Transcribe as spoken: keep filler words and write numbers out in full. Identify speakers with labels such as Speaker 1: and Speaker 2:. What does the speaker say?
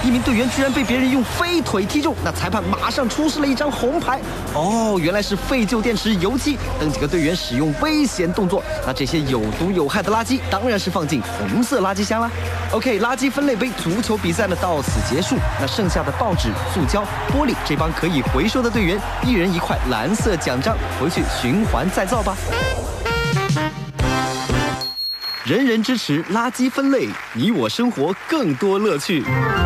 Speaker 1: 一名队员居然被别人用飞腿踢中，那裁判马上出示了一张红牌。哦，原来是废旧电池、油漆等几个队员使用危险动作。那这些有毒有害的垃圾当然是放进红色垃圾箱啦。OK， 垃圾分类杯足球比赛呢到此结束。那剩下的报纸、塑胶、玻璃，这帮可以回收的队员，一人一块蓝色奖章，回去循环再造吧。人人支持垃圾分类，你我生活更多乐趣。